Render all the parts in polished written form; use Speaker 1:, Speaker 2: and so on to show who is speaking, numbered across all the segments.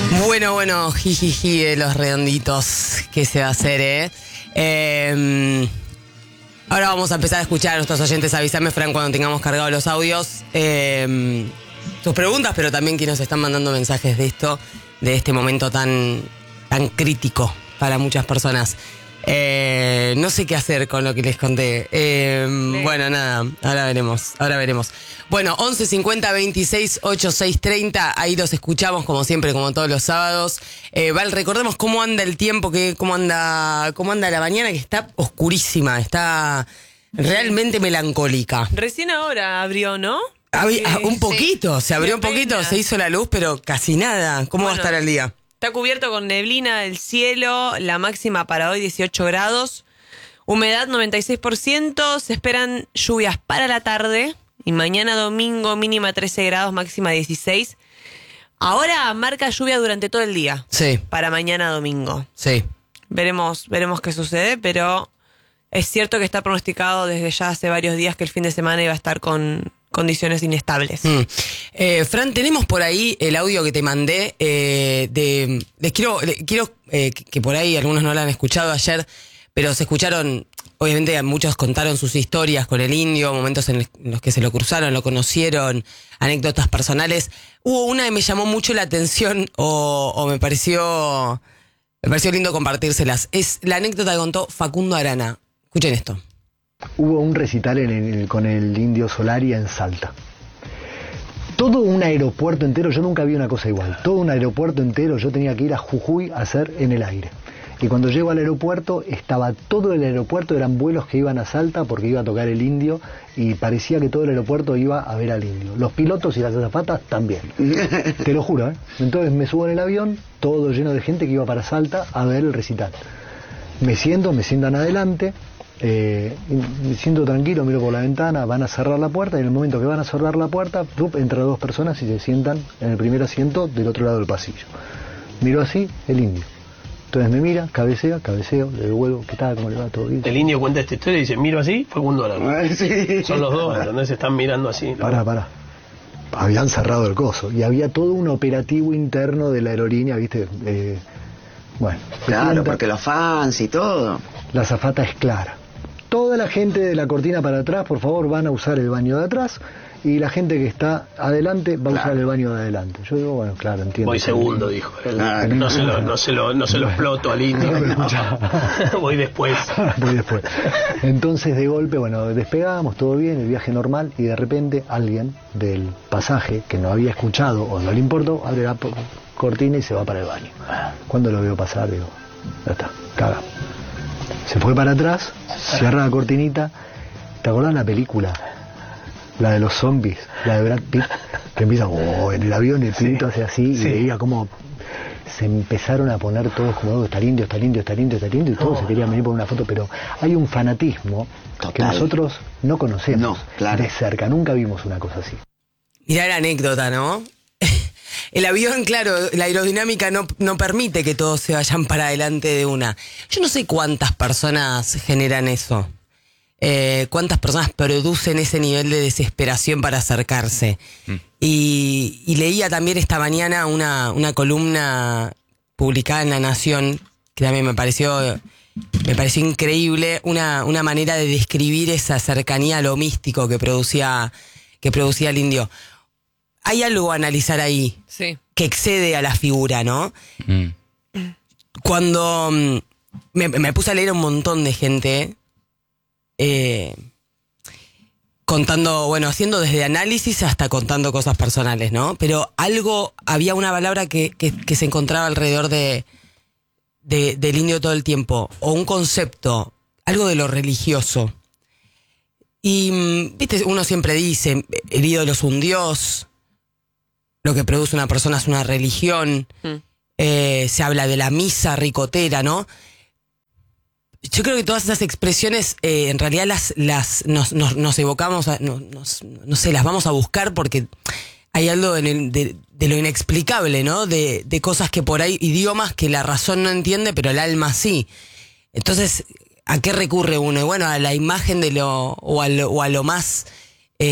Speaker 1: Bueno, jijiji de los redonditos. ¿Qué se va a hacer, Ahora vamos a empezar a escuchar a nuestros oyentes. Avísame, Fran, cuando tengamos cargados los audios. Tus preguntas, pero también que nos están mandando mensajes de este momento tan crítico para muchas personas. No sé qué hacer con lo que les conté. Bueno, nada, ahora veremos. Bueno, 11 50 26 86 30, ahí los escuchamos como siempre, como todos los sábados. Val, recordemos cómo anda el tiempo, cómo anda la mañana, que está oscurísima, está realmente melancólica.
Speaker 2: Recién ahora abrió, ¿no?
Speaker 1: Un poquito, se abrió un poquito,
Speaker 2: apenas.
Speaker 1: se hizo la luz, pero casi nada. ¿Cómo va a estar el día?
Speaker 2: Está cubierto con neblina el cielo, la máxima para hoy 18 grados, humedad 96%, se esperan lluvias para la tarde y mañana domingo mínima 13 grados, máxima 16. Ahora marca lluvia durante todo el día.
Speaker 1: Sí.
Speaker 2: Para mañana domingo.
Speaker 1: Sí.
Speaker 2: Veremos qué sucede, pero es cierto que está pronosticado desde ya hace varios días que el fin de semana iba a estar con condiciones inestables.
Speaker 1: Fran, tenemos por ahí el audio que te mandé. Quiero que por ahí algunos no lo han escuchado ayer, pero se escucharon, obviamente muchos contaron sus historias con el indio, momentos en los que se lo cruzaron, lo conocieron, anécdotas personales. Hubo una que me llamó mucho la atención o me pareció lindo compartírselas. Es la anécdota que contó Facundo Arana. Escuchen esto.
Speaker 3: Hubo un recital con el Indio Solari en Salta. Todo un aeropuerto entero, yo nunca vi una cosa igual. Todo un aeropuerto entero, yo tenía que ir a Jujuy a hacer en el aire. Y cuando llego al aeropuerto, estaba todo el aeropuerto, eran vuelos que iban a Salta porque iba a tocar el Indio y parecía que todo el aeropuerto iba a ver al Indio. Los pilotos y las azafatas también. Te lo juro, ¿eh? Entonces me subo en el avión, todo lleno de gente que iba para Salta a ver el recital. Me sientan adelante. Me siento tranquilo, miro por la ventana, van a cerrar la puerta y en el momento que van a cerrar la puerta, entran dos personas y se sientan en el primer asiento del otro lado del pasillo. Miro así, el Indio. Entonces me mira, cabeceo, le devuelvo, ¿qué tal? ¿Cómo le va? ¿Todo bien?
Speaker 4: El Indio cuenta esta historia y dice, miro así, Facundo Arana.
Speaker 3: Sí.
Speaker 4: Son los dos, donde se están mirando así.
Speaker 3: Pará. Habían cerrado el coso y había todo un operativo interno de la aerolínea, ¿viste? Bueno.
Speaker 5: Claro, porque los fans y todo.
Speaker 3: La azafata es clara. Toda la gente de la cortina para atrás, por favor, van a usar el baño de atrás y la gente que está adelante va a usar el baño de adelante. Yo digo, bueno, claro, entiendo.
Speaker 4: Voy segundo, dijo. No se lo exploto al Indio. Voy después.
Speaker 3: Voy después. Entonces, de golpe, bueno, despegamos, todo bien, el viaje normal, y de repente alguien del pasaje que no había escuchado o no le importó, abre la cortina y se va para el baño. Cuando lo veo pasar, digo, ya está, cagamos. Se fue para atrás, cierra la cortinita. ¿Te acordás la película? La de los zombies, la de Brad Pitt, que empieza en el avión, el piloto hace así y veía como se empezaron a poner todos como, está lindo, y todos se querían venir por una foto, pero hay un fanatismo que nosotros no conocemos de cerca, nunca vimos una cosa así.
Speaker 1: Mirá la anécdota, ¿no? El avión, claro, la aerodinámica no permite que todos se vayan para adelante de una. Yo no sé cuántas personas generan eso. Cuántas personas producen ese nivel de desesperación para acercarse. Y leía también esta mañana una columna publicada en La Nación, que también me pareció increíble, una manera de describir esa cercanía a lo místico que producía el Indio. Hay algo a analizar ahí,
Speaker 2: Sí.
Speaker 1: que excede a la figura, ¿no? Cuando me puse a leer un montón de gente contando, bueno, haciendo desde análisis hasta contando cosas personales, ¿no? Pero había una palabra que se encontraba alrededor del Indio todo el tiempo, o un concepto, algo de lo religioso. Y, viste, uno siempre dice, el ídolo es un dios, lo que produce una persona es una religión, se habla de la misa ricotera, ¿no? Yo creo que todas esas expresiones en realidad nos evocamos, no sé, las vamos a buscar porque hay algo de lo inexplicable, ¿no? De cosas que por ahí, idiomas que la razón no entiende, pero el alma sí. Entonces, ¿a qué recurre uno? Y bueno, a la imagen o a lo más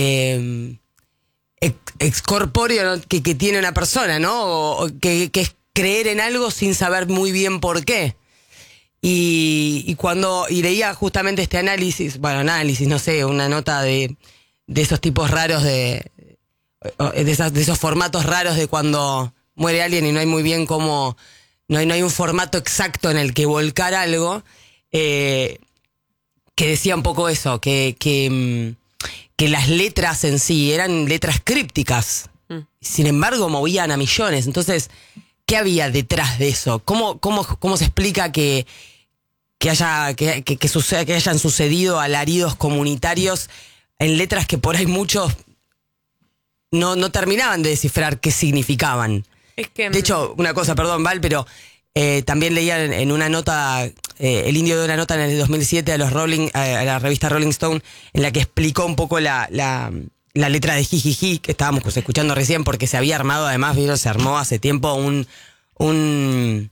Speaker 1: excorpóreo, ¿no? que tiene una persona, ¿no? O que creer en algo sin saber muy bien por qué. Y leía justamente este análisis, no sé, una nota de esos tipos raros de esos formatos raros de cuando muere alguien y no hay muy bien cómo, no hay un formato exacto en el que volcar algo, que decía un poco eso, que las letras en sí eran letras crípticas, sin embargo movían a millones. Entonces, ¿qué había detrás de eso? ¿Cómo se explica que hayan sucedido alaridos comunitarios en letras que por ahí muchos no terminaban de descifrar qué significaban?
Speaker 2: Es que,
Speaker 1: de hecho, una cosa, perdón, Val, pero también leía en una nota, el Indio dio una nota en el 2007 a la revista Rolling Stone, en la que explicó un poco la letra de Jijiji, que estábamos escuchando recién, porque se había armado, además, se armó hace tiempo una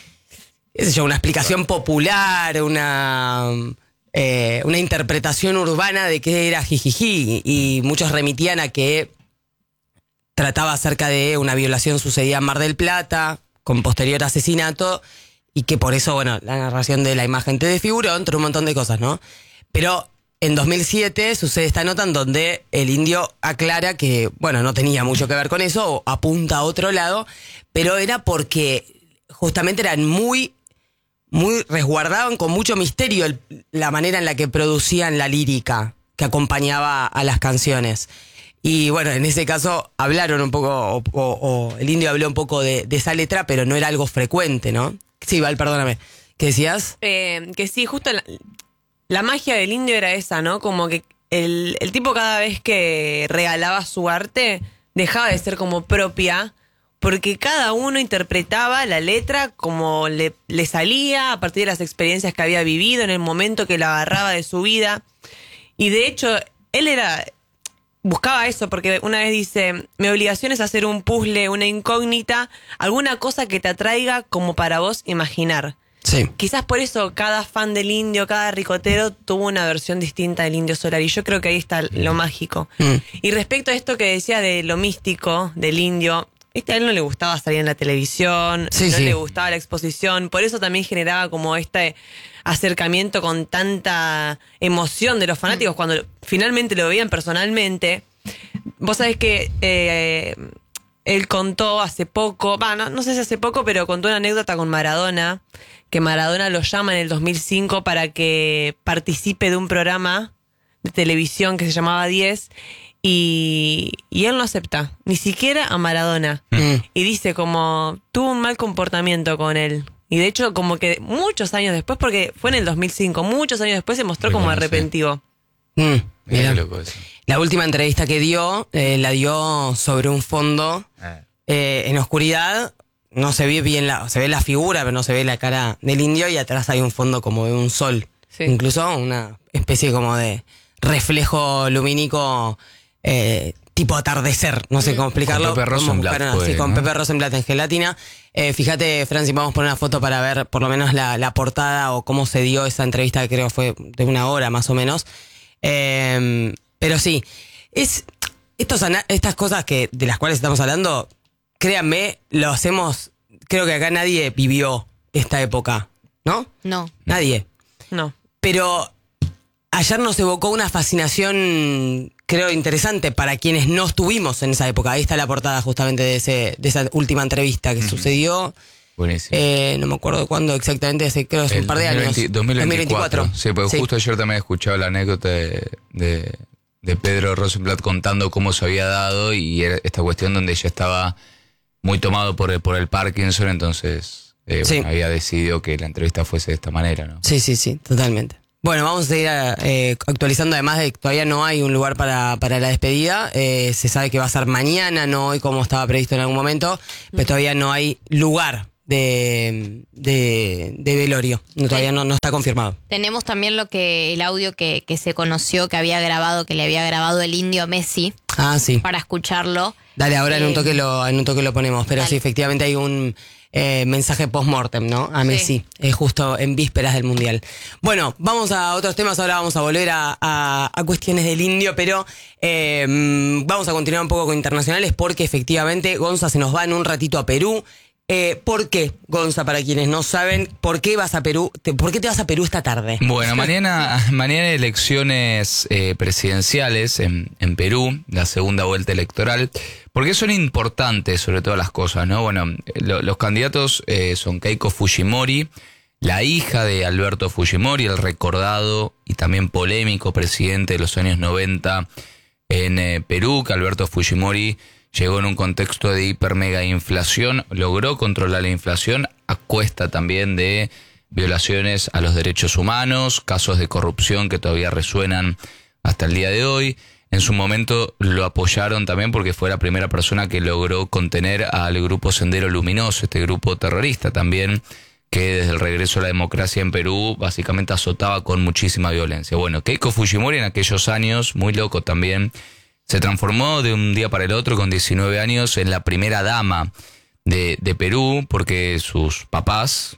Speaker 1: explicación popular, una interpretación urbana de qué era Jijiji, y muchos remitían a que trataba acerca de una violación sucedida en Mar del Plata, con posterior asesinato, y que por eso, la narración de la imagen te desfiguró, entre un montón de cosas, ¿no? Pero en 2007 sucede esta nota en donde el Indio aclara que, no tenía mucho que ver con eso, o apunta a otro lado, pero era porque justamente eran muy resguardaban con mucho misterio la manera en la que producían la lírica que acompañaba a las canciones. Y en ese caso hablaron un poco, o el Indio habló un poco de esa letra, pero no era algo frecuente, ¿no? Sí, Val, perdóname. ¿Qué decías?
Speaker 2: Que sí, justo la magia del Indio era esa, ¿no? Como que el tipo cada vez que regalaba su arte dejaba de ser como propia, porque cada uno interpretaba la letra como le salía a partir de las experiencias que había vivido en el momento que la agarraba de su vida. Y de hecho, él buscaba eso, porque una vez dice: mi obligación es hacer un puzzle, una incógnita, alguna cosa que te atraiga como para vos imaginar.
Speaker 1: Sí.
Speaker 2: Quizás por eso cada fan del Indio, cada ricotero tuvo una versión distinta del Indio Solari. Yo creo que ahí está lo mágico. Y respecto a esto que decía de lo místico del Indio, a él no le gustaba salir en la televisión, le gustaba la exposición, por eso también generaba como este acercamiento con tanta emoción de los fanáticos cuando finalmente lo veían personalmente. Vos sabés que él contó hace poco, no sé si hace poco, pero contó una anécdota con Maradona, que Maradona lo llama en el 2005 para que participe de un programa de televisión que se llamaba 10, y él no acepta, ni siquiera a Maradona. Y dice como tuvo un mal comportamiento con él. Y de hecho como que muchos años después, porque fue en el 2005, muchos años después se mostró como arrepentivo.
Speaker 6: Mira, loco eso.
Speaker 1: La última entrevista que dio, la dio sobre un fondo en oscuridad. No se ve bien se ve la figura, pero no se ve la cara del Indio, y atrás hay un fondo como de un sol. Sí. Incluso una especie como de reflejo lumínico tipo atardecer, no sé cómo explicarlo.
Speaker 6: Con Pepe Rosenblatt.
Speaker 1: Con Pepe Rosenblatt en gelatina. Fíjate, Franci, vamos a poner una foto para ver por lo menos la portada o cómo se dio esa entrevista, que creo fue de 1 hora más o menos. Pero sí, estas cosas de las cuales estamos hablando, créanme, lo hacemos, creo que acá nadie vivió esta época, ¿no?
Speaker 7: No.
Speaker 1: Nadie.
Speaker 2: No.
Speaker 1: Pero ayer nos evocó una fascinación, creo, interesante para quienes no estuvimos en esa época. Ahí está la portada justamente de esa última entrevista que sucedió.
Speaker 6: Buenísimo.
Speaker 1: No me acuerdo cuándo exactamente, creo que es un par de años.
Speaker 6: 2024. Sí, porque justo ayer también he escuchado la anécdota de Pedro Rosenblatt contando cómo se había dado, y era esta cuestión donde ella estaba muy tomado por el Parkinson, entonces había decidido que la entrevista fuese de esta manera, ¿no?
Speaker 1: Sí, totalmente. Bueno, vamos a seguir actualizando, además de que todavía no hay un lugar para la despedida. Se sabe que va a ser mañana, no hoy como estaba previsto en algún momento, pero todavía no hay lugar de velorio. Todavía no está confirmado.
Speaker 7: Tenemos también el audio que se conoció, que le había grabado el Indio a Messi.
Speaker 1: Ah, sí.
Speaker 7: Para escucharlo.
Speaker 1: Dale, ahora en un toque lo ponemos. Pero dale. Sí, efectivamente hay un mensaje post-mortem, ¿no? A Messi, justo en vísperas del Mundial. Bueno, vamos a otros temas. Ahora vamos a volver a cuestiones del Indio, pero vamos a continuar un poco con internacionales, porque efectivamente Gonza se nos va en un ratito a Perú. ¿Por qué, Gonza, para quienes no saben, por qué vas a Perú? ¿Por qué te vas a Perú esta tarde?
Speaker 6: Bueno, mañana hay elecciones presidenciales en Perú, la segunda vuelta electoral. ¿Por qué son importantes sobre todas las cosas, no? Bueno, los candidatos son Keiko Fujimori, la hija de Alberto Fujimori, el recordado y también polémico presidente de los años 90 en Perú, que Alberto Fujimori llegó en un contexto de hiper mega inflación, logró controlar la inflación a cuesta también de violaciones a los derechos humanos, casos de corrupción que todavía resuenan hasta el día de hoy. En su momento lo apoyaron también porque fue la primera persona que logró contener al grupo Sendero Luminoso, este grupo terrorista también, que desde el regreso a la democracia en Perú básicamente azotaba con muchísima violencia. Bueno, Keiko Fujimori en aquellos años, muy loco también, se transformó de un día para el otro con 19 años en la primera dama de Perú, porque sus papás,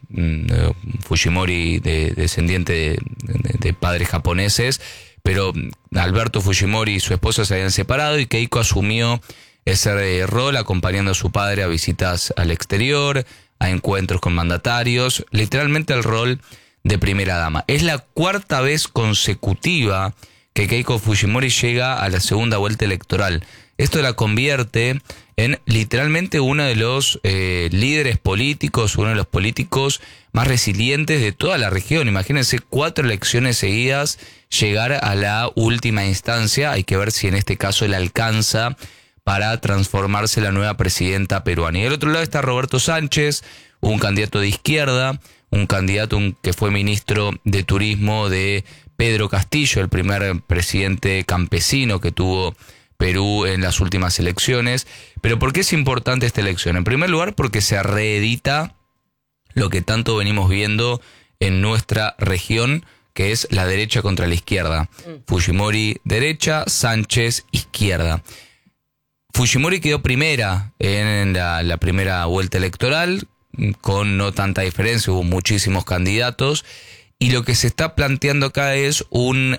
Speaker 6: Fujimori descendiente de padres japoneses, pero Alberto Fujimori y su esposa se habían separado y Keiko asumió ese rol acompañando a su padre a visitas al exterior, a encuentros con mandatarios, literalmente el rol de primera dama. Es la cuarta vez consecutiva que Keiko Fujimori llega a la segunda vuelta electoral. Esto la convierte en literalmente uno de los líderes políticos, uno de los políticos más resilientes de toda la región. Imagínense 4 elecciones seguidas, llegar a la última instancia. Hay que ver si en este caso le alcanza para transformarse en la nueva presidenta peruana. Y del otro lado está Roberto Sánchez, un candidato de izquierda, un candidato que fue ministro de Turismo de Pedro Castillo, el primer presidente campesino que tuvo Perú en las últimas elecciones. Pero ¿por qué es importante esta elección? En primer lugar, porque se reedita lo que tanto venimos viendo en nuestra región, que es la derecha contra la izquierda. Fujimori derecha, Sánchez izquierda. Fujimori quedó primera en la primera vuelta electoral, con no tanta diferencia, hubo muchísimos candidatos. Y lo que se está planteando acá es una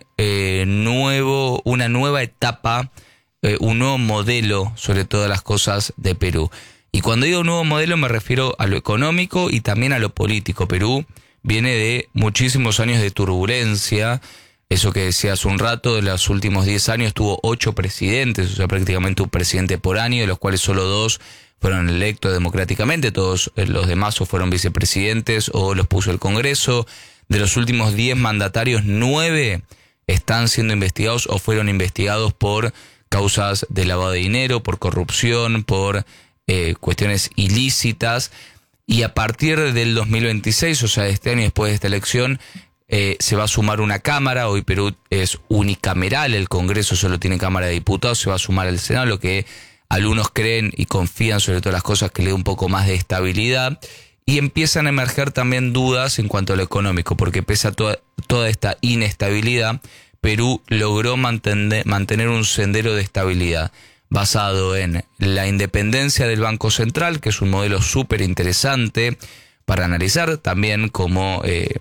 Speaker 6: nueva etapa, un nuevo modelo sobre todas las cosas de Perú. Y cuando digo nuevo modelo me refiero a lo económico y también a lo político. Perú viene de muchísimos años de turbulencia. Eso que decía hace un rato, de los últimos 10 años tuvo 8 presidentes, o sea, prácticamente un presidente por año, de los cuales solo 2 fueron electos democráticamente. Todos los demás o fueron vicepresidentes o los puso el Congreso. De los últimos 10 mandatarios, 9 están siendo investigados o fueron investigados por causas de lavado de dinero, por corrupción, por cuestiones ilícitas. Y a partir del 2026, o sea, este año después de esta elección, se va a sumar una cámara. Hoy Perú es unicameral, el Congreso solo tiene Cámara de Diputados, se va a sumar el Senado, lo que algunos creen y confían sobre todas las cosas que le da un poco más de estabilidad. Y empiezan a emerger también dudas en cuanto a lo económico, porque pese a toda esta inestabilidad, Perú logró mantener un sendero de estabilidad basado en la independencia del Banco Central, que es un modelo súper interesante para analizar también como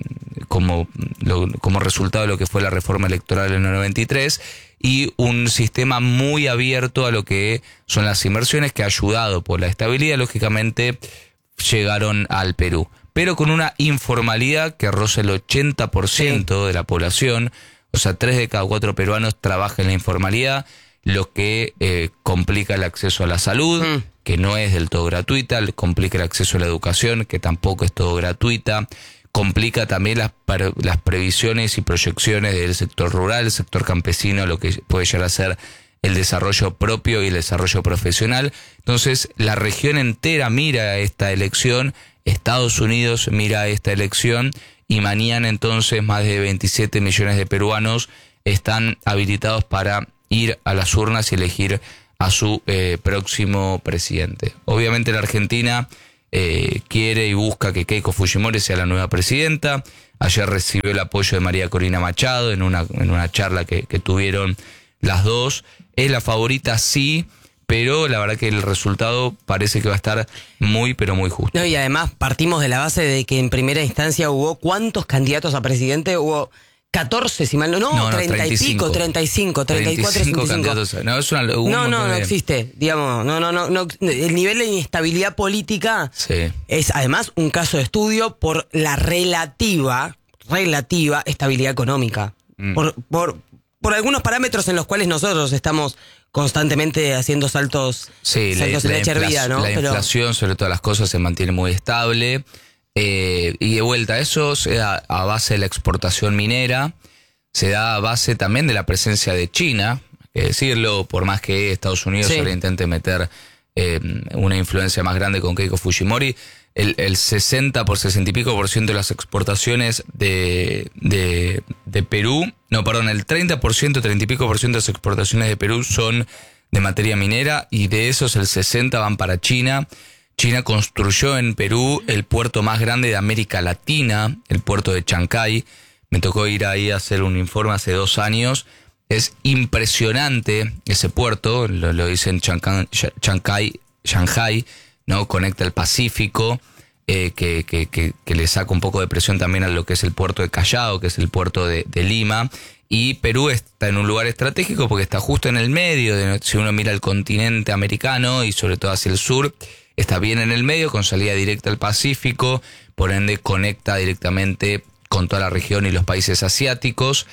Speaker 6: resultado de lo que fue la reforma electoral en el 93, y un sistema muy abierto a lo que son las inversiones, que ha ayudado por la estabilidad, lógicamente llegaron al Perú, pero con una informalidad que roza el 80% de la población. O sea, 3 de cada 4 peruanos trabajan en la informalidad, lo que complica el acceso a la salud, que no es del todo gratuita, complica el acceso a la educación, que tampoco es todo gratuita, complica también las previsiones y proyecciones del sector rural, el sector campesino, lo que puede llegar a ser el desarrollo propio y el desarrollo profesional. Entonces, la región entera mira a esta elección, Estados Unidos mira a esta elección, y mañana entonces más de 27 millones de peruanos están habilitados para ir a las urnas y elegir a su próximo presidente. Obviamente la Argentina quiere y busca que Keiko Fujimori sea la nueva presidenta. Ayer recibió el apoyo de María Corina Machado en una charla que tuvieron las dos. Es la favorita, sí, pero la verdad que el resultado parece que va a estar muy, pero muy justo.
Speaker 1: No, y además partimos de la base de que en primera instancia hubo ¿cuántos candidatos a presidente? Hubo 14, si mal no, 30 y pico, 35, 34, 35.
Speaker 6: Candidatos. No, es
Speaker 1: no existe, digamos, no, el nivel de inestabilidad política es además un caso de estudio por la relativa estabilidad económica. Por algunos parámetros en los cuales nosotros estamos constantemente haciendo saltos en la hervida, ¿no?
Speaker 6: La inflación, sobre todas las cosas, se mantiene muy estable. Y de vuelta, eso se da a base de la exportación minera, se da a base también de la presencia de China, hay que decirlo, por más que Estados Unidos ahora intente meter una influencia más grande con Keiko Fujimori, el 60 y pico por ciento de las exportaciones de Perú, el 30 y pico por ciento de las exportaciones de Perú son de materia minera, y de esos el 60 van para China. China construyó en Perú el puerto más grande de América Latina, el puerto de Chancay. Me tocó ir ahí a hacer un informe hace 2 años. Es impresionante ese puerto, lo dicen Shanghai, ¿no? Conecta el Pacífico, que le saca un poco de presión también a lo que es el puerto de Callao, que es el puerto de Lima. Y Perú está en un lugar estratégico porque está justo en el medio, si uno mira el continente americano y sobre todo hacia el sur, está bien en el medio, con salida directa al Pacífico, por ende conecta directamente con toda la región y los países asiáticos.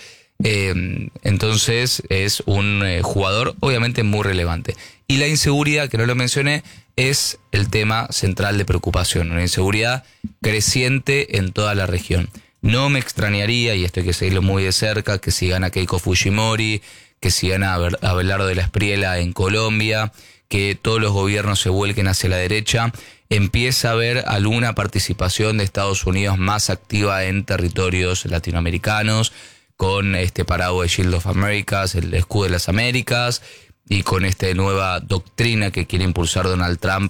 Speaker 6: Entonces es un jugador obviamente muy relevante. Y la inseguridad, que no lo mencioné, es el tema central de preocupación, una inseguridad creciente en toda la región. No me extrañaría, y esto hay que seguirlo muy de cerca, que si gana Keiko Fujimori, que si gana Abelardo de la Espriella en Colombia, que todos los gobiernos se vuelquen hacia la derecha, empieza a haber alguna participación de Estados Unidos más activa en territorios latinoamericanos, con este paraguas de Shield of Americas, el escudo de las Américas, y con esta nueva doctrina que quiere impulsar Donald Trump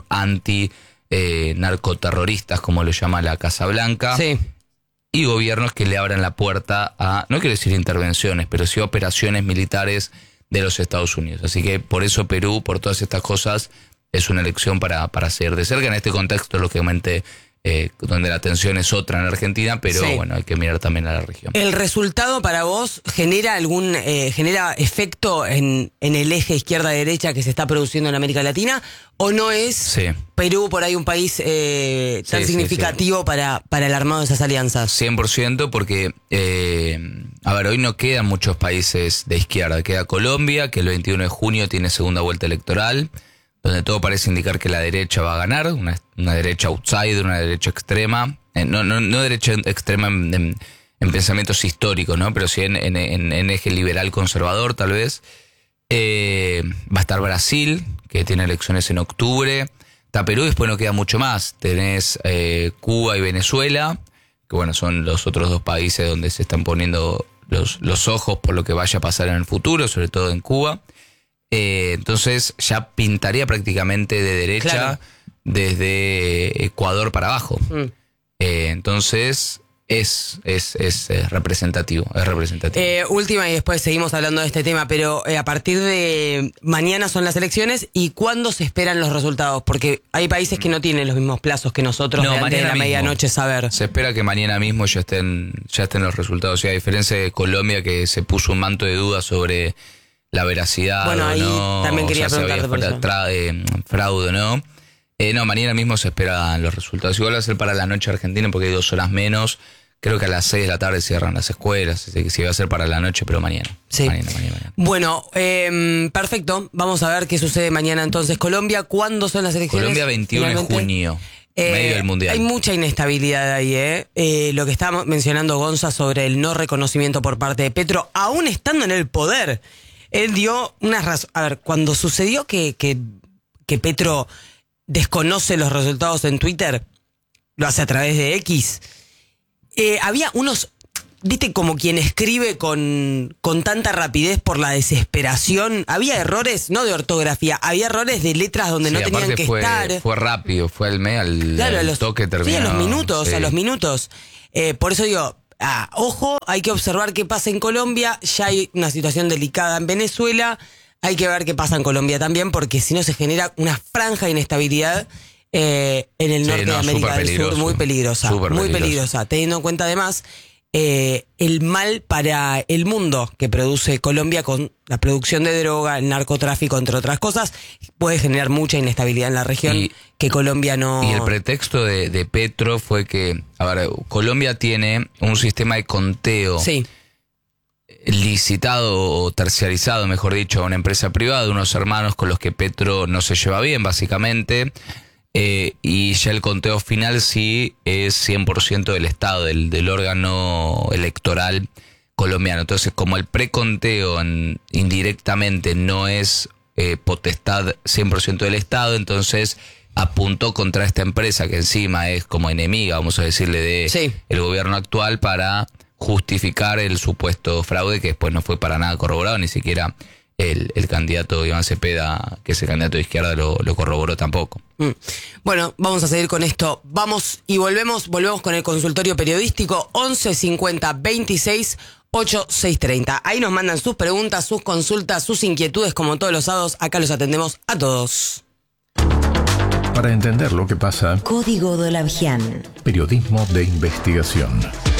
Speaker 6: narcoterroristas, como lo llama la Casa Blanca.
Speaker 1: Sí.
Speaker 6: Y gobiernos que le abran la puerta a, no quiero decir intervenciones, pero sí operaciones militares de los Estados Unidos. Así que por eso Perú, por todas estas cosas, es una elección para seguir de cerca. En este contexto, lógicamente, donde la tensión es otra en Argentina, pero bueno, hay que mirar también a la región.
Speaker 1: ¿El resultado para vos genera genera efecto en el eje izquierda-derecha que se está produciendo en América Latina? ¿O no es Perú por ahí un país tan significativo para el armado de esas alianzas?
Speaker 6: 100%, porque hoy no quedan muchos países de izquierda. Queda Colombia, que el 21 de junio tiene segunda vuelta electoral, donde todo parece indicar que la derecha va a ganar, una derecha outsider, una derecha extrema, no derecha extrema en pensamientos históricos, ¿no? Pero sí en eje liberal conservador, tal vez. Va a estar Brasil, que tiene elecciones en octubre. Está Perú, después no queda mucho más. Tenés Cuba y Venezuela, que bueno, son los otros 2 países donde se están poniendo los ojos por lo que vaya a pasar en el futuro, sobre todo en Cuba. Entonces ya pintaría prácticamente de derecha, desde Ecuador para abajo. Entonces es representativo.
Speaker 1: Última, y después seguimos hablando de este tema, pero a partir de mañana son las elecciones, ¿y cuándo se esperan los resultados? Porque hay países que no tienen los mismos plazos que nosotros de antes de la medianoche saber.
Speaker 6: Se espera que mañana mismo ya estén los resultados. O sea, a diferencia de Colombia, que se puso un manto de dudas sobre la veracidad,
Speaker 1: bueno, ahí también quería preguntarte por eso.
Speaker 6: Fraude, ¿no? No, mañana mismo se esperan los resultados. Igual va a ser para la noche argentina porque hay 2 horas menos. Creo que a las 6 de la tarde cierran las escuelas. Así que sí va a ser para la noche, pero mañana.
Speaker 1: Sí.
Speaker 6: Mañana.
Speaker 1: Bueno, perfecto. Vamos a ver qué sucede mañana entonces. Colombia, ¿cuándo son las elecciones?
Speaker 6: Colombia 21 de junio. Medio del Mundial.
Speaker 1: Hay mucha inestabilidad ahí, Lo que estaba mencionando Gonza sobre el no reconocimiento por parte de Petro, aún estando en el poder. Él dio unas razones. A ver, cuando sucedió que Petro desconoce los resultados en Twitter, lo hace a través de X, había unos, viste, como quien escribe con tanta rapidez por la desesperación, había errores, no de ortografía, había errores de letras donde no tenían que estar.
Speaker 6: Fue rápido, fue al toque terminó.
Speaker 1: Sí, a los minutos. Por eso digo, ojo, hay que observar qué pasa en Colombia, ya hay una situación delicada en Venezuela, hay que ver qué pasa en Colombia también, porque si no se genera una franja de inestabilidad en el norte de América del Sur, muy peligrosa, teniendo en cuenta además el mal para el mundo que produce Colombia con la producción de droga, el narcotráfico, entre otras cosas, puede generar mucha inestabilidad en la región que Colombia no...
Speaker 6: Y el pretexto de Petro fue que, Colombia tiene un sistema de conteo licitado o terciarizado, mejor dicho, a una empresa privada, unos hermanos con los que Petro no se lleva bien, básicamente. Y ya el conteo final sí es 100% del Estado, del órgano electoral colombiano. Entonces, como el preconteo indirectamente no es potestad 100% del Estado, entonces apuntó contra esta empresa que encima es como enemiga, vamos a decirle, de el gobierno actual para justificar el supuesto fraude que después no fue para nada corroborado, ni siquiera el candidato Iván Cepeda, que es el candidato de izquierda, lo corroboró tampoco.
Speaker 1: Bueno, vamos a seguir con esto. Vamos y volvemos con el consultorio periodístico 11 50 26 8630. Ahí nos mandan sus preguntas, sus consultas, sus inquietudes, como todos los sábados. Acá los atendemos a todos.
Speaker 8: Para entender lo que pasa,
Speaker 9: Código Dolavian.
Speaker 8: Periodismo de investigación.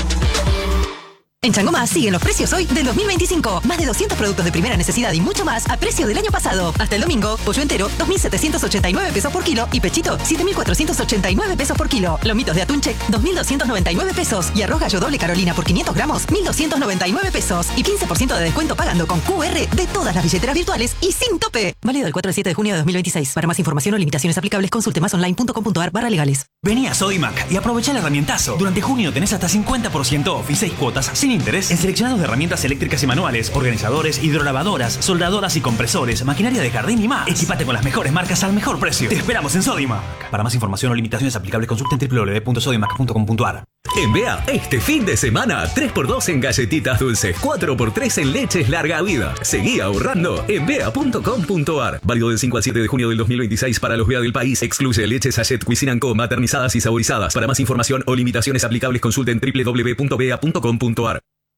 Speaker 9: En Changomá siguen los precios hoy del 2025. Más de 200 productos de primera necesidad y mucho más a precio del año pasado. Hasta el domingo, pollo entero, 2.789 pesos por kilo. Y pechito, 7.489 pesos por kilo. Lomitos de atún check, 2.299 pesos. Y arroz gallo doble Carolina por 500 gramos, 1.299 pesos. Y 15% de descuento pagando con QR de todas las billeteras virtuales y sin tope. Válido del 4 al 7 de junio de 2026. Para más información o limitaciones aplicables, consulte masonline.com.ar/legales.
Speaker 10: Vení a Sodimac y aprovecha el herramientazo. Durante junio tenés hasta 50% off y 6 cuotas sin interés en seleccionados de herramientas eléctricas y manuales, organizadores, hidrolavadoras, soldadoras y compresores, maquinaria de jardín y más. Equipate con las mejores marcas al mejor precio. Te esperamos en Sodimac. Para más información o limitaciones aplicables, consulten www.sodimac.com.ar.
Speaker 11: En BEA, este fin de semana, 3x2 en galletitas dulces, 4x3 en leches larga vida. Seguí ahorrando en bea.com.ar. Válido del 5 al 7 de junio del 2026 para los BEA del país. Excluye leches Sachet Cuisine & Co, maternizadas y saborizadas. Para más información o limitaciones aplicables, consulten www.bea.com.ar.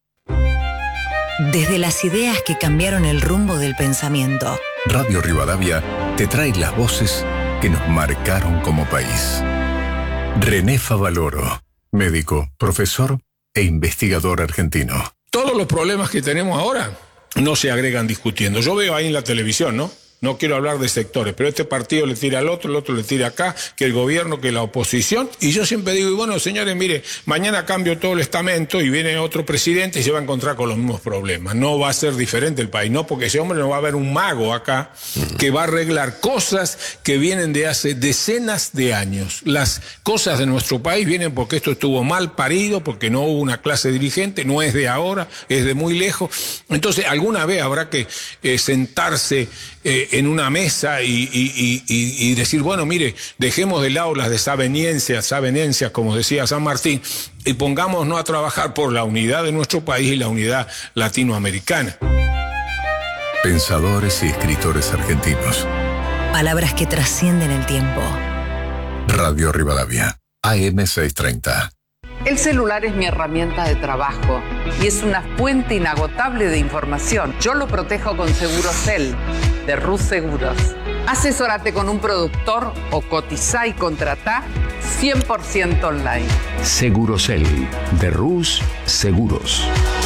Speaker 9: Desde las ideas que cambiaron el rumbo del pensamiento.
Speaker 8: Radio Rivadavia te trae las voces que nos marcaron como país. René Favaloro, médico, profesor e investigador argentino.
Speaker 12: Todos los problemas que tenemos ahora no se agregan discutiendo. Yo veo ahí en la televisión, ¿no? No quiero hablar de sectores, pero este partido le tira al otro, el otro le tira acá, que el gobierno, que la oposición. Y yo siempre digo, y bueno, señores, mire, mañana cambio todo el estamento y viene otro presidente y se va a encontrar con los mismos problemas. No va a ser diferente el país, no, porque ese hombre no va a haber un mago acá que va a arreglar cosas que vienen de hace decenas de años. Las cosas de nuestro país vienen porque esto estuvo mal parido, porque no hubo una clase dirigente, no es de ahora, es de muy lejos. Entonces, alguna vez habrá que sentarse en una mesa y decir, bueno, mire, dejemos de lado las desavenencias, como decía San Martín, y pongámonos a trabajar por la unidad de nuestro país y la unidad latinoamericana.
Speaker 8: Pensadores y escritores argentinos.
Speaker 9: Palabras que trascienden el tiempo.
Speaker 8: Radio Rivadavia, AM 630.
Speaker 13: El celular es mi herramienta de trabajo y es una fuente inagotable de información. Yo lo protejo con Segurosel de Rus Seguros. Asesórate con un productor o cotizá y contratá 100% online.
Speaker 14: Segurosel de Rus Seguros.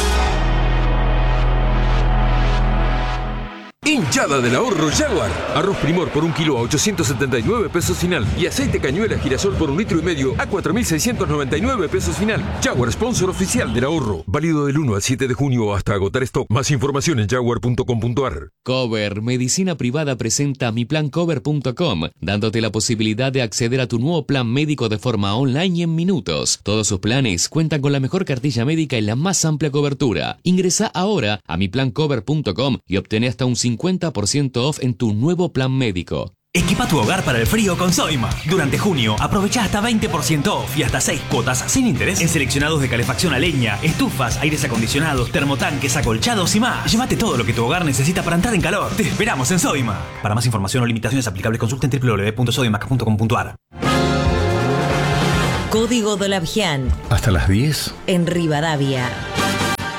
Speaker 15: Hinchada del ahorro Jaguar. Arroz Primor por 1 kilo a 879 pesos final. Y aceite cañuela girasol por 1,5 litros a 4.699 pesos final. Jaguar, sponsor oficial del ahorro. Válido del 1 al 7 de junio hasta agotar stock. Más información en jaguar.com.ar.
Speaker 16: Cover Medicina Privada presenta miplancover.com, dándote la posibilidad de acceder a tu nuevo plan médico de forma online y en minutos. Todos sus planes cuentan con la mejor cartilla médica y la más amplia cobertura. Ingresa ahora a miplancover.com y obtén hasta un 50% off en tu nuevo plan médico.
Speaker 10: Equipa tu hogar para el frío con Sodimac. Durante junio, aprovecha hasta 20% off y hasta 6 cuotas sin interés en seleccionados de calefacción a leña, estufas, aires acondicionados, termotanques, acolchados y más. Llévate todo lo que tu hogar necesita para entrar en calor. Te esperamos en Sodimac. Para más información o limitaciones aplicables, consulten www.sodimac.com.ar.
Speaker 9: Código Dolavian.
Speaker 8: Hasta las 10.
Speaker 9: En Rivadavia.